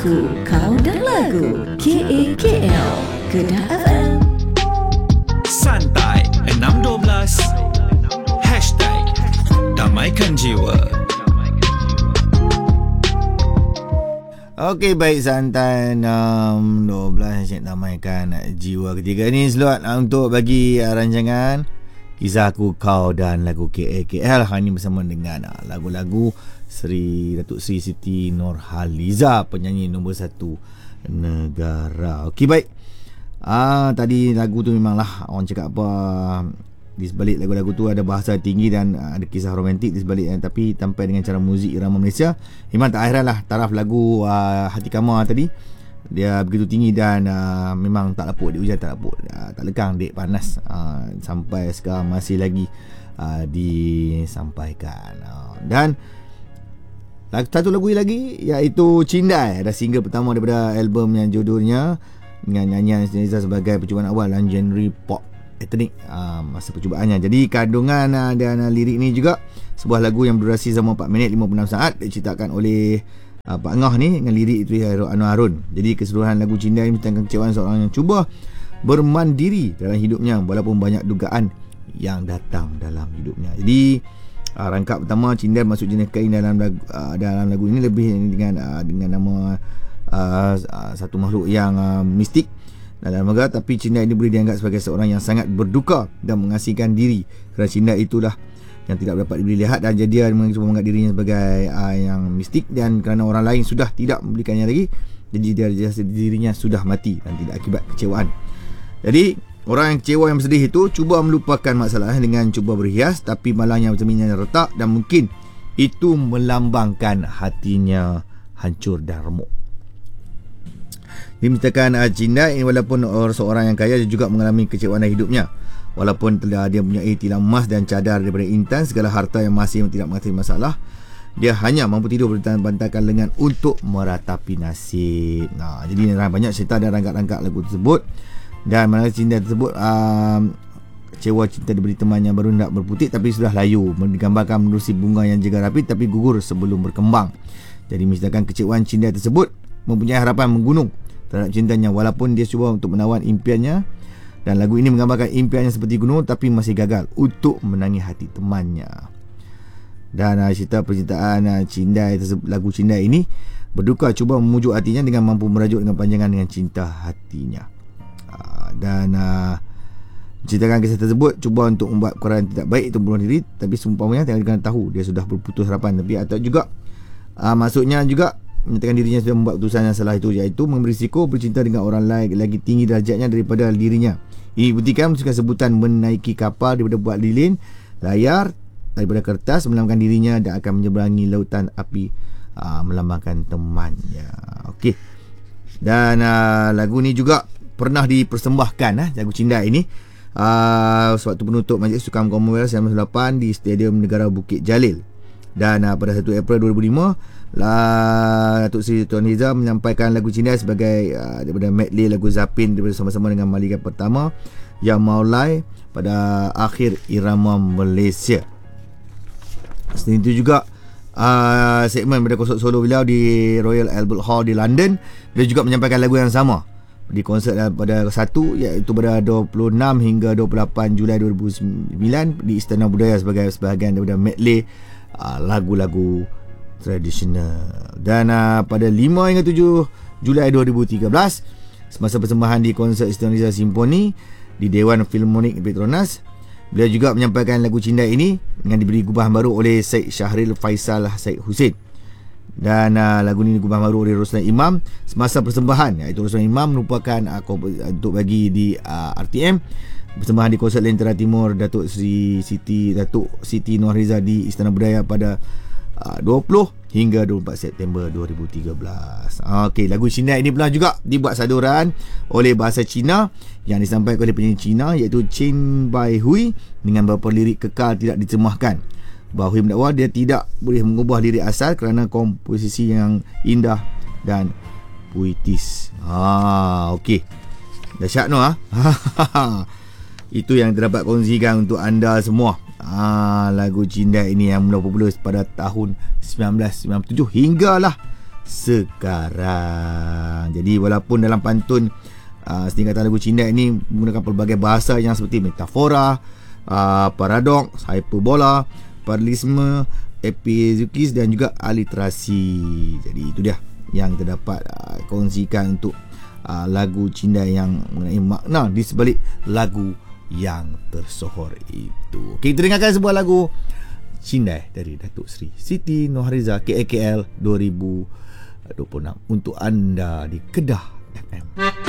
Aku, Kau dan Lagu KAKL Kedah FM. Santai 612 #Damaikan Jiwa. Okey, baik, santai 6.12 damaikan jiwa. Ketiga ni slot untuk bagi rancangan Kisah Aku, Kau dan Lagu KAKL. Hari ini bersama dengan lagu-lagu Datuk Seri Siti Nurhaliza, penyanyi nombor 1 negara. Okey, baik. Tadi lagu tu memanglah orang cakap apa, di sebalik lagu-lagu tu ada bahasa tinggi dan ada kisah romantik di sebaliknya, tapi tampil dengan cara muzik irama Malaysia. Memang tak hairan lah taraf lagu Hati Kamar tadi, dia begitu tinggi dan memang tak lapuk, dia hujan tak lapuk, tak lekang, dek panas, sampai sekarang masih lagi disampaikan. Dan satu lagu lagi iaitu Cindai, ada single pertama daripada album yang judulnya dengan nyanyian Nurhaliza sebagai percubaan awal dalam genre pop etnik masa percubaannya. Jadi kandungan dan lirik ni juga sebuah lagu yang berdurasi sama 4 minit 56 saat, diceritakan oleh Pak Ngah ni dengan lirik itu Anwar Harun. Jadi keseluruhan lagu Cindai ini tentang kecewaan seorang yang cuba bermandiri dalam hidupnya walaupun banyak dugaan yang datang dalam hidupnya. Jadi rangkap pertama Cindai masuk jenis kain dalam lagu ini lebih dengan nama satu makhluk yang mistik dalam negara, tapi Cindai ini boleh dianggap sebagai seorang yang sangat berduka dan mengasingkan diri kerana Cindai itulah yang tidak dapat dilihat dan jadi dia menganggap dirinya sebagai yang mistik, dan kerana orang lain sudah tidak membelikannya lagi, jadi dia rasa dirinya sudah mati dan tidak akibat kecewaan. Jadi orang yang kecewa yang bersedih itu cuba melupakan masalah dengan cuba berhias, tapi malangnya cerminnya retak dan mungkin itu melambangkan hatinya hancur dan remuk. Dia menceritakan Cindai ini walaupun seorang yang kaya, dia juga mengalami kecewaan dalam hidupnya. Walaupun telah dia mempunyai tilam emas dan cadar daripada intan, segala harta yang masih tidak mengatasi masalah, dia hanya mampu tidur berbantakan lengan untuk meratapi nasib. Jadi banyak cerita dan rangkap-rangkap lagu tersebut. Dan mana Cindai tersebut kecewa cinta diberi teman yang baru nak berputik tapi sudah layu, digambarkan menerusi bunga yang jaga rapi tapi gugur sebelum berkembang. Jadi menceritakan kecewaan Cindai tersebut mempunyai harapan menggunung terhadap cintanya walaupun dia cuba untuk menawan impiannya, dan lagu ini menggambarkan impiannya seperti gunung tapi masih gagal untuk menangi hati temannya. Dan cerita percintaan Cindai tersebut, lagu Cindai ini berduka cuba memujuk hatinya dengan mampu merajuk dengan panjangan dengan cinta hatinya. Dan menceritakan kisah tersebut cuba untuk membuat perkara yang tidak baik itu bunuh diri, tapi seumpamanya tengah tahu dia sudah berputus harapan, tapi atau juga maksudnya juga menyatakan dirinya sudah membuat keputusan yang salah itu, iaitu memberi risiko bercinta dengan orang lain lagi tinggi derajatnya daripada dirinya. Ini buktikan menyebutkan sebutan menaiki kapal daripada buat lilin layar daripada kertas, melambangkan dirinya dan akan menyeberangi lautan api, melambangkan temannya. Okey. Dan lagu ni juga pernah dipersembahkan lagu Cindai ini sewaktu penutup Majlis Sukan Commonwealth 1998 di Stadium Negara Bukit Jalil. Dan pada 1 April 2005 Datuk Seri Nurhaliza menyampaikan lagu Cindai sebagai daripada medley lagu Zapin bersama-sama dengan Malika Pertama yang Maulai pada akhir irama Malaysia. Selain itu juga segmen pada konsert solo beliau di Royal Albert Hall di London, dia juga menyampaikan lagu yang sama di konsert pada 1 iaitu pada 26 hingga 28 Julai 2009 di Istana Budaya sebagai sebahagian daripada medley lagu-lagu tradisional. Dan pada 5 hingga 7 Julai 2013 semasa persembahan di konsert Istana Nurhaliza Simponi di Dewan Filharmonik Petronas, beliau juga menyampaikan lagu Cindai ini dengan diberi gubahan baru oleh Syed Syahril Faisal Syed Hussein. Dan lagu ini digubah baru oleh Roslan Imam semasa persembahan, iaitu Roslan Imam merupakan untuk bagi di RTM persembahan di konsert Lentera Timur Datuk Siti Nurhaliza di Istana Budaya pada 20 hingga 24 September 2013. Okey, lagu Cindai ini pula juga dibuat saduran oleh bahasa Cina yang disampaikan oleh penyanyi Cina iaitu Chen Bai Hui dengan beberapa lirik kekal tidak diterjemahkan. Bai Hui mendakwa dia tidak boleh mengubah lirik asal kerana komposisi yang indah dan puitis. Okey. Dahsyat no Itu yang terdapat kongsikan untuk anda semua. Lagu Cindai ini yang mula popular pada tahun 1997 hinggalah sekarang. Jadi walaupun dalam pantun setingkatan lagu Cindai ini menggunakan pelbagai bahasa yang seperti metafora, paradoks, hyperbola, paralisme, epizukis dan juga aliterasi. Jadi itu dia yang kita dapat kongsikan untuk lagu Cindai yang mengenai makna di sebalik lagu yang tersohor itu. Okey, kita dengarkan sebuah lagu Cindai dari Datuk Seri Siti Nurhaliza KAKL 2026 untuk anda di Kedah FM.